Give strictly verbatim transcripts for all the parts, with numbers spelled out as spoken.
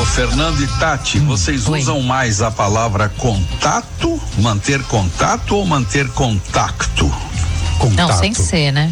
Ô, Fernando e Tati, hum, vocês oi. usam mais a palavra contato, manter contato ou manter contacto? Contato. Não, sem ser, né?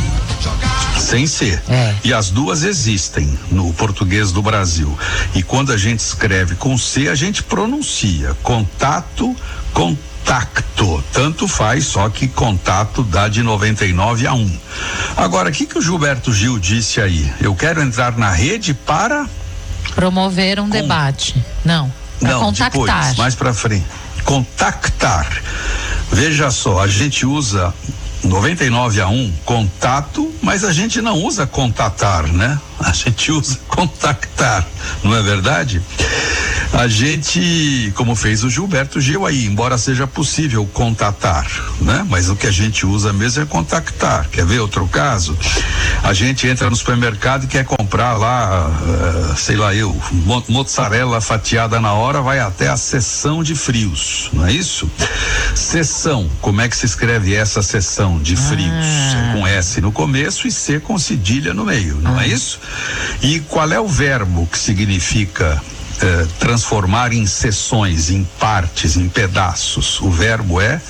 Sem ser. É. E as duas existem no português do Brasil. E quando a gente escreve com C, a gente pronuncia contato, contacto. Tanto faz, só que contato dá de noventa e nove a um. Agora, o que que o Gilberto Gil disse aí? Eu quero entrar na rede para promover um com... debate. Não, para Não, contactar. Depois, mais para frente. Contactar. Veja só, a gente usa noventa e nove a um, contato, mas a gente não usa contatar, né? A gente usa contactar, não é verdade? A gente, como fez o Gilberto Gil aí, embora seja possível contatar, né? Mas o que a gente usa mesmo é contactar. Quer ver outro caso? A gente entra no supermercado e quer comprar lá, uh, sei lá eu, mozzarella fatiada na hora, vai até a seção de frios, não é isso? Seção, como é que se escreve essa seção de frios? Ah. Com S no começo e C com cedilha no meio, não ah. é isso? E qual é o verbo que significa eh, transformar em seções, em partes, em pedaços? O verbo é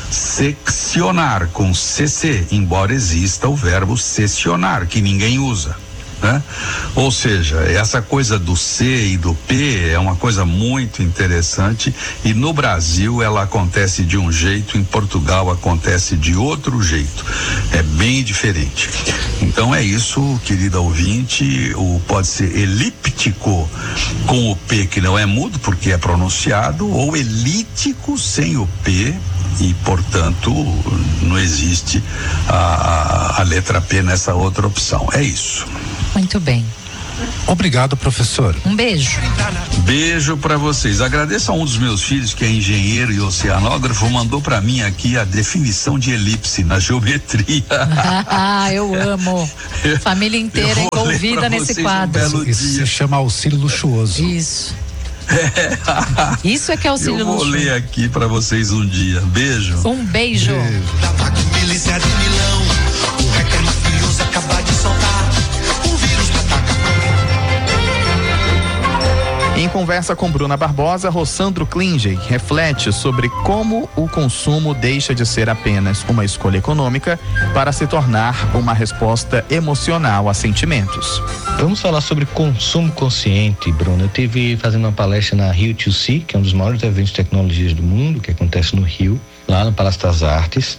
seccionar, com C C, embora exista o verbo seccionar, que ninguém usa, né? Ou seja, essa coisa do C e do P é uma coisa muito interessante, e no Brasil ela acontece de um jeito, em Portugal acontece de outro jeito, é bem diferente. Então é isso, querida ouvinte, o pode ser elíptico com o P que não é mudo porque é pronunciado, ou elítico sem o P e, portanto, não existe a, a, a letra P nessa outra opção. É isso. Muito bem. Obrigado, professor. Um beijo. Beijo pra vocês. Agradeço a um dos meus filhos, que é engenheiro e oceanógrafo, mandou pra mim aqui a definição de elipse na geometria. Ah, eu amo. Família inteira envolvida nesse quadro. Um Isso dia. se chama auxílio luxuoso. Isso. É. Isso é que é auxílio luxuoso. Eu vou luxuoso. ler aqui pra vocês um dia. Beijo. Um beijo. beijo. Em conversa com Bruna Barbosa, Rossandro Klinger reflete sobre como o consumo deixa de ser apenas uma escolha econômica para se tornar uma resposta emocional a sentimentos. Vamos falar sobre consumo consciente, Bruna. Eu estive fazendo uma palestra na Rio dois C, que é um dos maiores eventos de tecnologias do mundo, que acontece no Rio, lá no Palácio das Artes.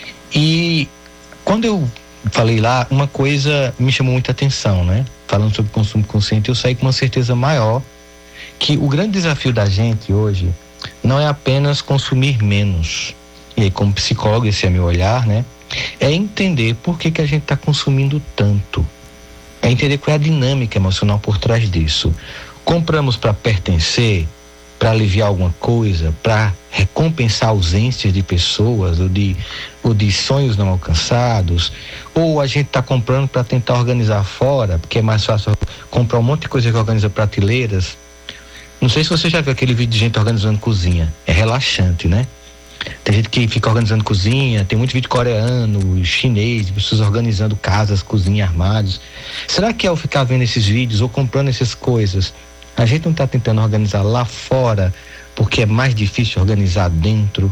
E quando eu falei lá, uma coisa me chamou muita atenção, né? Falando sobre consumo consciente, eu saí com uma certeza maior que o grande desafio da gente hoje não é apenas consumir menos. E aí, como psicólogo, esse é meu olhar, né? É entender por que que a gente está consumindo tanto. É entender qual é a dinâmica emocional por trás disso. Compramos para pertencer, para aliviar alguma coisa, para recompensar ausências de pessoas ou de, ou de sonhos não alcançados, ou a gente está comprando para tentar organizar fora, porque é mais fácil comprar um monte de coisa que organiza prateleiras. Não sei se você já viu aquele vídeo de gente organizando cozinha. É relaxante, né? Tem gente que fica organizando cozinha, tem muito vídeo coreano, chinês, pessoas organizando casas, cozinha, armários. Será que ao ficar vendo esses vídeos ou comprando essas coisas, a gente não está tentando organizar lá fora porque é mais difícil organizar dentro?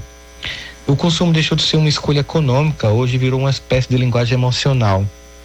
O consumo deixou de ser uma escolha econômica, hoje virou uma espécie de linguagem emocional.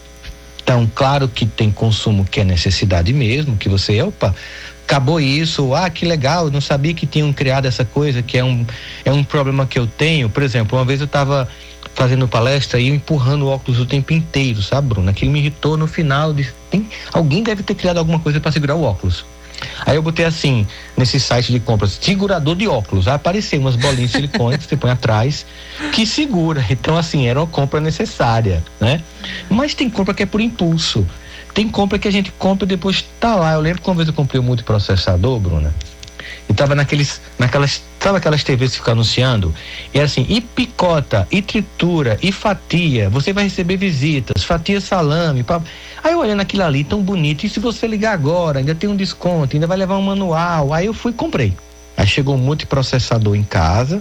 Então, claro que tem consumo que é necessidade mesmo, que você, opa, acabou isso, ah, que legal, eu não sabia que tinham criado essa coisa, que é um, é um problema que eu tenho. Por exemplo, uma vez eu estava fazendo palestra e eu empurrando o óculos o tempo inteiro, sabe, Bruno? Aquilo me irritou no final, de, tem, alguém deve ter criado alguma coisa para segurar o óculos. Aí eu botei assim, nesse site de compras, segurador de óculos, aí apareceu umas bolinhas de silicone que você põe atrás, que segura. Então, assim, era uma compra necessária, né? Mas tem compra que é por impulso. Tem compra que a gente compra e depois tá lá. Eu lembro que uma vez eu comprei um multiprocessador, Bruna, e tava naqueles, naquelas, sabe aquelas T Vs que ficam anunciando? E era assim, e picota, e tritura, e fatia, você vai receber visitas, fatia salame, pá. Aí eu olhando aquilo ali, tão bonito, e se você ligar agora, ainda tem um desconto, ainda vai levar um manual. Aí eu fui e comprei. Aí chegou um multiprocessador em casa,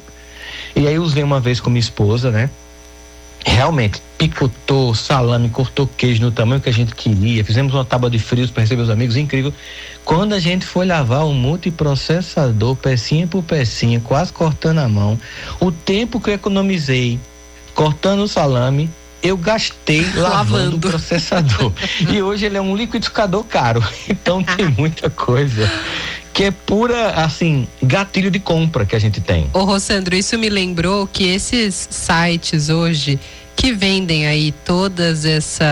e aí eu usei uma vez com minha esposa, né? Realmente, picotou salame, cortou queijo no tamanho que a gente queria, fizemos uma tábua de frios para receber os amigos, incrível. Quando a gente foi lavar o multiprocessador, pecinha por pecinha, quase cortando a mão, o tempo que eu economizei cortando o salame, eu gastei lavando, lavando o processador. E hoje ele é um liquidificador caro. Então tem muita coisa que é pura, assim, gatilho de compra que a gente tem. Ô, Rossandro, isso me lembrou que esses sites hoje que vendem aí todas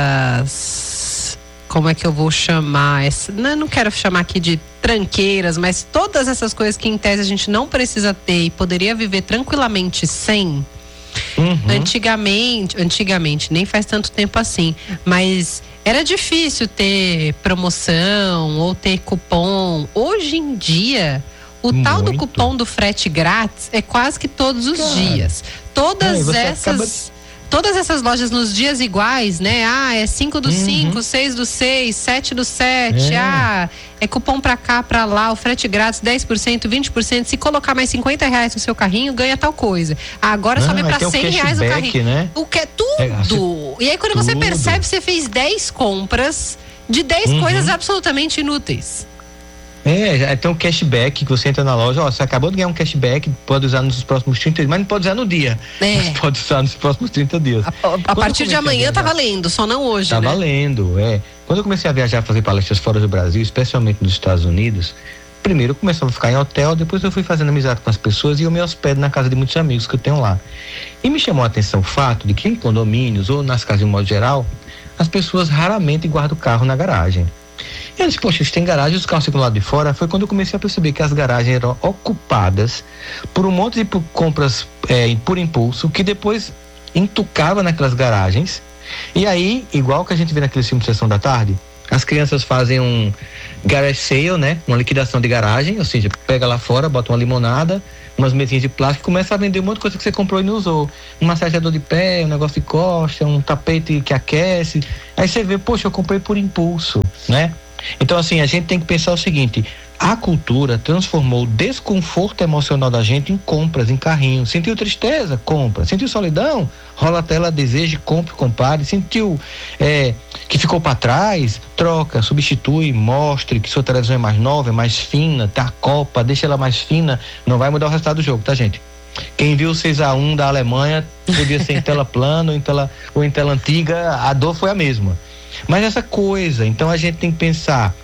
essas... Como é que eu vou chamar? Essa, não, não quero chamar aqui de tranqueiras, mas todas essas coisas que em tese a gente não precisa ter e poderia viver tranquilamente sem... Uhum. Antigamente, antigamente, nem faz tanto tempo assim, mas era difícil ter promoção ou ter cupom. Hoje em dia, o Muito. tal do cupom do frete grátis é quase que todos os Cara. dias. Todas é, essas... Acaba... Todas essas lojas nos dias iguais, né? Ah, é cinco do cinco, uhum. seis do seis, sete do sete. É. Ah, é cupom pra cá, pra lá, o frete grátis, dez por cento, vinte por cento. Se colocar mais cinquenta reais no seu carrinho, ganha tal coisa. Ah, agora Não, sobe pra cem reais o carrinho. Né? O que é tudo. É, assim, e aí quando tudo. você percebe, você fez dez compras de dez uhum. coisas absolutamente inúteis. É, tem um cashback que você entra na loja, ó, você acabou de ganhar um cashback, pode usar nos próximos trinta dias, mas não pode usar no dia. É. Mas pode usar nos próximos trinta dias. A, a partir de amanhã a viajar, tá valendo, só não hoje, tá né? Tá valendo, é. Quando eu comecei a viajar, fazer palestras fora do Brasil, especialmente nos Estados Unidos, primeiro eu começava a ficar em hotel, depois eu fui fazendo amizade com as pessoas e eu me hospedo na casa de muitos amigos que eu tenho lá. E me chamou a atenção o fato de que em condomínios ou nas casas de modo geral, as pessoas raramente guardam o carro na garagem. E eu disse, poxa, eles têm garagem, os carros ficam lá de fora. Foi quando eu comecei a perceber que as garagens eram ocupadas por um monte de compras é, por impulso, que depois entucava naquelas garagens. E aí, igual que a gente vê naquele filme Sessão da Tarde, as crianças fazem um garage sale, né? Uma liquidação de garagem, ou seja, pega lá fora, bota uma limonada, umas mesinhas de plástico, começa a vender um monte de coisa que você comprou e não usou. Um massageador de pé, um negócio de costa, um tapete que aquece. Aí você vê, poxa, eu comprei por impulso, né? Então, assim, a gente tem que pensar o seguinte: a cultura transformou o desconforto emocional da gente em compras, em carrinho. Sentiu tristeza? Compra. Sentiu solidão? Rola a tela, deseje, compre, compare. Sentiu é, que ficou para trás? Troca, substitui, mostre que sua televisão é mais nova, é mais fina, tá a Copa, deixa ela mais fina. Não vai mudar o resultado do jogo, tá, gente? Quem viu o seis a um da Alemanha podia ser em tela plana ou em tela, ou em tela antiga, a dor foi a mesma. Mas essa coisa, então a gente tem que pensar,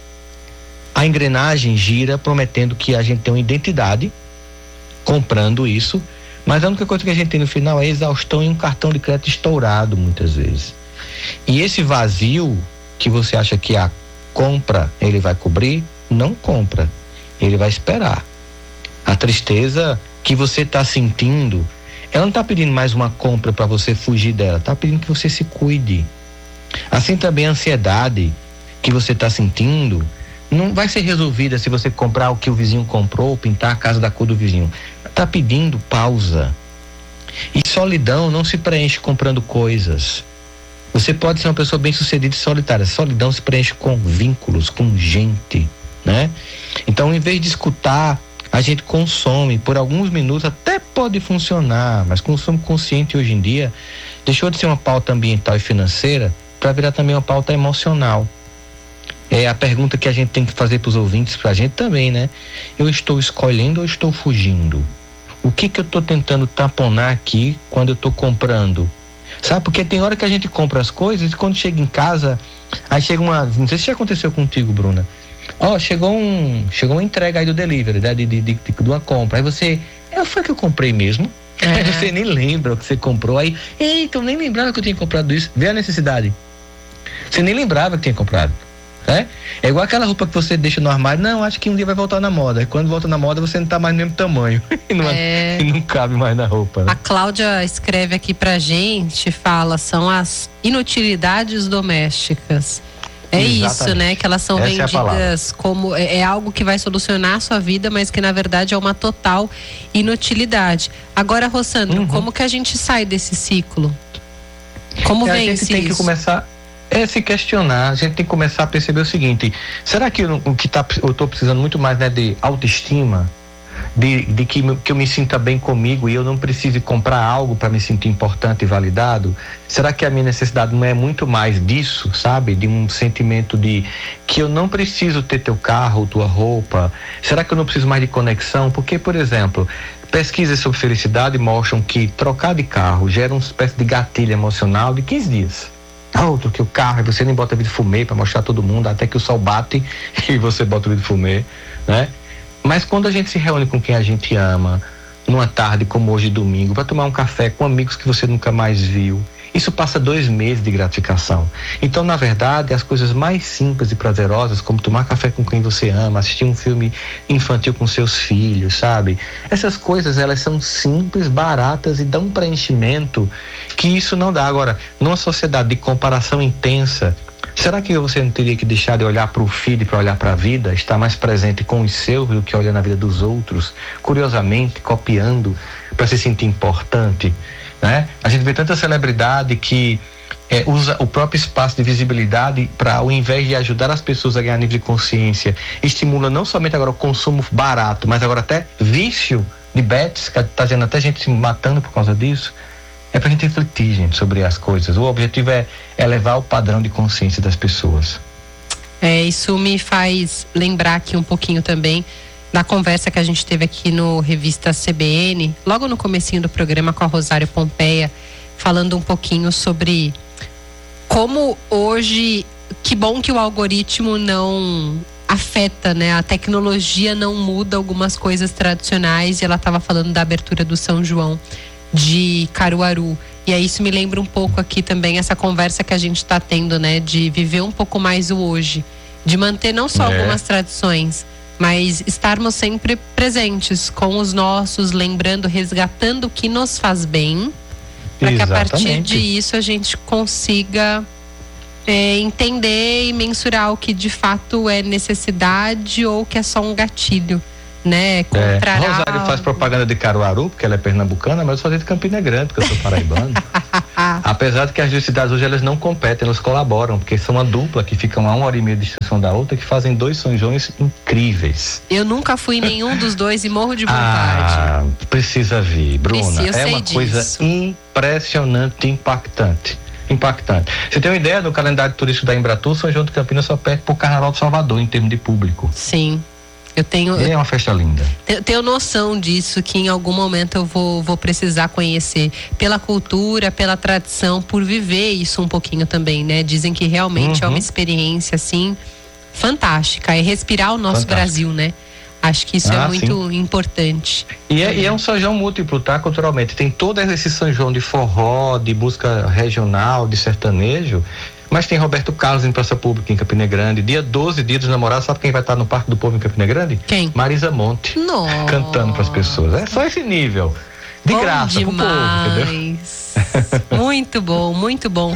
a engrenagem gira prometendo que a gente tem uma identidade, comprando isso, mas a única coisa que a gente tem no final é exaustão e um cartão de crédito estourado muitas vezes. E esse vazio que você acha que a compra ele vai cobrir, não compra, ele vai esperar. A tristeza que você está sentindo, ela não está pedindo mais uma compra para você fugir dela, está pedindo que você se cuide. Assim também a ansiedade que você está sentindo não vai ser resolvida se você comprar o que o vizinho comprou, pintar a casa da cor do vizinho. Está pedindo pausa. E solidão não se preenche comprando coisas. Você pode ser uma pessoa bem sucedida e solitária. Solidão se preenche com vínculos, com gente, né? Então, em vez de escutar, a gente consome por alguns minutos, até pode funcionar, mas consumo consciente hoje em dia deixou de ser uma pauta ambiental e financeira para virar também uma pauta emocional. É a pergunta que a gente tem que fazer para os ouvintes, para a gente também, né? Eu estou escolhendo ou estou fugindo? O que que eu estou tentando taponar aqui quando eu estou comprando? Sabe, porque tem hora que a gente compra as coisas e quando chega em casa, aí chega uma, não sei se já aconteceu contigo, Bruna. Ó, oh, chegou um, chegou uma entrega aí do delivery, né? de, de, de, de uma compra. Aí você, é, foi que eu comprei mesmo? É. Aí você nem lembra o que você comprou. Aí, eita, eu nem lembrava que eu tinha comprado isso. Vê a necessidade. Você nem lembrava que tinha comprado. É? É igual aquela roupa que você deixa no armário. Não, acho que um dia vai voltar na moda. E quando volta na moda, você não tá mais no mesmo tamanho. E não, é... não cabe mais na roupa, né? A Cláudia escreve aqui pra gente, fala, são as inutilidades domésticas. É Exatamente. Isso, né? Que elas são Essa vendidas é como é, é algo que vai solucionar a sua vida, mas que na verdade é uma total inutilidade. Agora, Rossandro, uhum. como que a gente sai desse ciclo? Como é, vence a gente tem isso? que começar é se questionar. A gente tem que começar a perceber o seguinte: será que o que tá, eu estou precisando muito mais, né, de autoestima? de, de que, que eu me sinta bem comigo e eu não precise comprar algo para me sentir importante e validado? Será que a minha necessidade não é muito mais disso, sabe? De um sentimento de que eu não preciso ter teu carro, tua roupa. Será que eu não preciso mais de conexão? Porque, por exemplo, pesquisas sobre felicidade mostram que trocar de carro gera uma espécie de gatilho emocional de quinze dias. Outro que o carro, você nem bota vidro fumê para mostrar a todo mundo, até que o sol bate e você bota o vidro fumê, né? Mas quando a gente se reúne com quem a gente ama, numa tarde como hoje, domingo, para tomar um café com amigos que você nunca mais viu, isso passa dois meses de gratificação. Então, na verdade, as coisas mais simples e prazerosas, como tomar café com quem você ama, assistir um filme infantil com seus filhos, sabe? Essas coisas, elas são simples, baratas e dão um preenchimento que isso não dá. Agora, numa sociedade de comparação intensa, será que você não teria que deixar de olhar para o filho, para olhar para a vida, estar mais presente com os seus do que olhar na vida dos outros, curiosamente, copiando, para se sentir importante? Né? A gente vê tanta celebridade que é, usa o próprio espaço de visibilidade para, ao invés de ajudar as pessoas a ganhar nível de consciência, estimula não somente agora o consumo barato, mas agora até vício de bets, que está tendo até gente se matando por causa disso. É para a gente refletir, gente, sobre as coisas. O objetivo é elevar o padrão de consciência das pessoas. É, isso me faz lembrar aqui um pouquinho também da conversa que a gente teve aqui no Revista C B N, logo no comecinho do programa com a Rosário Pompeia, falando um pouquinho sobre como hoje, que bom que o algoritmo não afeta, né? A tecnologia não muda algumas coisas tradicionais, e ela estava falando da abertura do São João de Caruaru. E aí isso me lembra um pouco aqui também essa conversa que a gente está tendo, né? De viver um pouco mais o hoje, de manter não só é. algumas tradições, mas estarmos sempre presentes com os nossos, lembrando, resgatando o que nos faz bem, para que a partir disso a gente consiga é, entender e mensurar o que de fato é necessidade ou que é só um gatilho, né? Comprar é, Rosário algo. Faz propaganda de Caruaru, porque ela é pernambucana, mas eu sou de Campina Grande, porque eu sou paraibano. Apesar de que as duas cidades hoje elas não competem, elas colaboram, porque são uma dupla que ficam a uma hora e meia de distância da outra, que fazem dois São Joões incríveis. Eu nunca fui em nenhum dos dois e morro de vontade. Ah, precisa vir, Bruna. Preciso, é uma disso. coisa impressionante, impactante. Impactante. Você tem uma ideia do calendário turístico da Embratur? São João de Campinas só perde pro Carnaval de Salvador em termos de público. Sim. Eu tenho, é uma festa linda. Eu tenho noção disso, que em algum momento eu vou, vou precisar conhecer pela cultura, pela tradição, por viver isso um pouquinho também, né? Dizem que realmente uhum. é uma experiência, assim, fantástica. É respirar o nosso Fantástico. Brasil, né? Acho que isso ah, é muito sim. importante. E é, e é um São João múltiplo, tá? Culturalmente. Tem todo esse São João de forró, de música regional, de sertanejo. Mas tem Roberto Carlos em Praça Pública, em Campina Grande. Dia doze, Dia dos Namorados, sabe quem vai estar no Parque do Povo em Campina Grande? Quem? Marisa Monte. Nossa. Cantando para as pessoas. É só esse nível. De bom graça demais. Pro povo, entendeu? Muito bom, muito bom.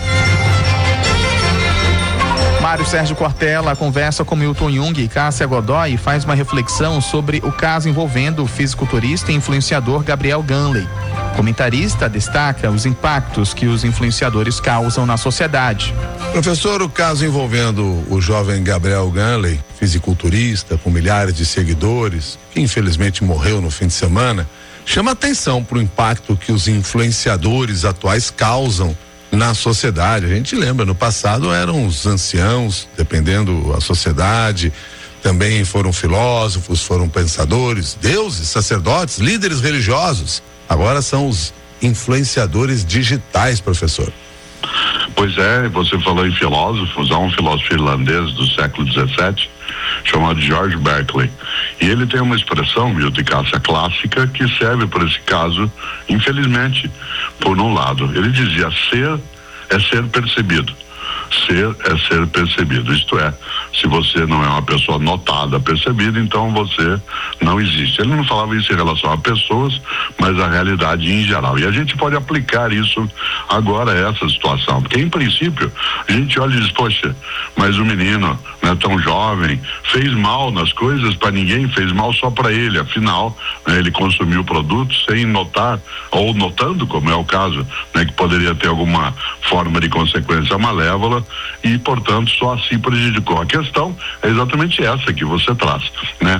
Mário Sérgio Cortella conversa com Milton Jung e Cássia Godoy e faz uma reflexão sobre o caso envolvendo o fisiculturista e influenciador Gabriel Ganley. O comentarista destaca os impactos que os influenciadores causam na sociedade. Professor, o caso envolvendo o jovem Gabriel Ganley, fisiculturista com milhares de seguidores, que infelizmente morreu no fim de semana, chama atenção para o impacto que os influenciadores atuais causam na sociedade. A gente lembra, no passado eram os anciãos, dependendo da sociedade, também foram filósofos, foram pensadores, deuses, sacerdotes, líderes religiosos. Agora são os influenciadores digitais, professor. Pois é, você falou em filósofos, há um filósofo irlandês do século dezessete chamado George Berkeley, e ele tem uma expressão, Milton e Cássia, clássica, que serve para esse caso, infelizmente. Por um lado, ele dizia: ser é ser percebido. Ser é ser percebido, isto é, se você não é uma pessoa notada, percebida, então você não existe. Ele não falava isso em relação a pessoas, mas a realidade em geral. E a gente pode aplicar isso agora a essa situação, porque em princípio a gente olha e diz: poxa, mas o menino não é tão jovem, fez mal nas coisas para ninguém, fez mal só para ele, afinal, né, ele consumiu o produto sem notar, ou notando, como é o caso, né, que poderia ter alguma forma de consequência malévola, e portanto só assim prejudicou. A questão é exatamente essa que você traz, né? Ter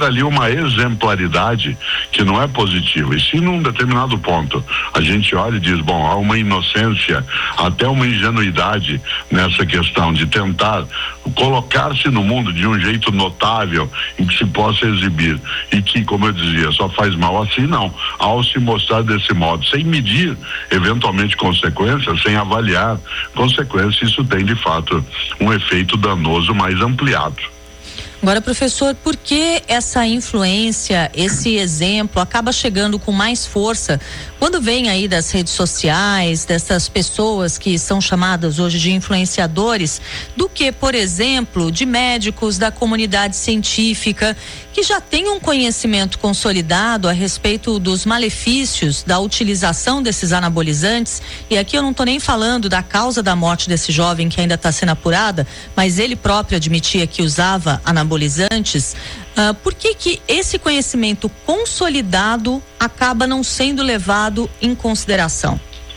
ter ali uma exemplaridade que não é positiva. E se num determinado ponto a gente olha e diz, bom, há uma inocência, até uma ingenuidade nessa questão de tentar colocar-se no mundo de um jeito notável em que se possa exibir e que, como eu dizia, só faz mal assim, não. Ao se mostrar desse modo, sem medir eventualmente consequências, sem avaliar consequências, isso tem de fato um efeito danoso mais ampliado. Agora, professor, por que essa influência, esse exemplo acaba chegando com mais força quando vem aí das redes sociais, dessas pessoas que são chamadas hoje de influenciadores, do que, por exemplo, de médicos da comunidade científica que já têm um conhecimento consolidado a respeito dos malefícios da utilização desses anabolizantes? E aqui eu não estou nem falando da causa da morte desse jovem que ainda está sendo apurada, mas ele próprio admitia que usava anabolizantes. Uh, por que que esse conhecimento consolidado acaba não sendo levado em consideração?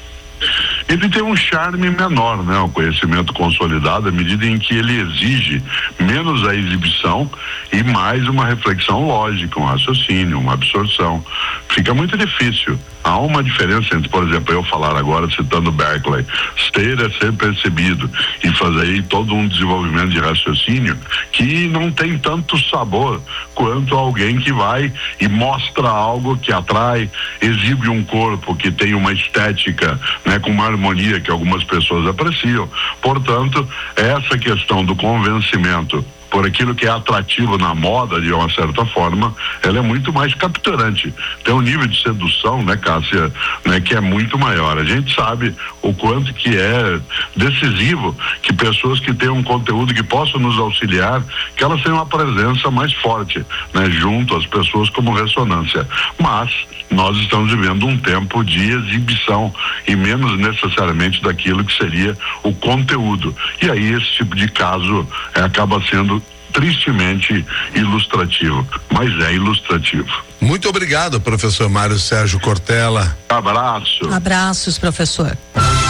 Ele tem um charme menor, né? O conhecimento consolidado, à medida em que ele exige menos a exibição e mais uma reflexão lógica, um raciocínio, uma absorção. Fica muito difícil. Há uma diferença entre, por exemplo, eu falar agora citando Berkeley, ser é ser percebido e fazer aí todo um desenvolvimento de raciocínio que não tem tanto sabor quanto alguém que vai e mostra algo que atrai, exibe um corpo que tem uma estética, né, com uma harmonia que algumas pessoas apreciam. Portanto, essa questão do convencimento por aquilo que é atrativo na moda, de uma certa forma, ela é muito mais capturante. Tem um nível de sedução, né, Cássia, né, que é muito maior. A gente sabe o quanto que é decisivo que pessoas que tenham um conteúdo que possam nos auxiliar, que elas tenham uma presença mais forte, né, junto às pessoas como ressonância. Mas nós estamos vivendo um tempo de exibição e menos necessariamente daquilo que seria o conteúdo. E aí esse tipo de caso é, acaba sendo tristemente ilustrativo, mas é ilustrativo. Muito obrigado, professor Mário Sérgio Cortella. Abraço. Abraços, professor.